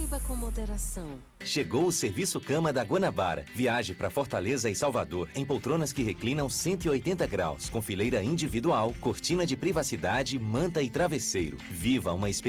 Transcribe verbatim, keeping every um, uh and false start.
Beba com moderação. Chegou o Serviço Cama da Guanabara. Viaje para Fortaleza e Salvador em poltronas que reclinam cento e oitenta graus, com fileira individual, cortina de privacidade, manta e travesseiro. Viva uma experiência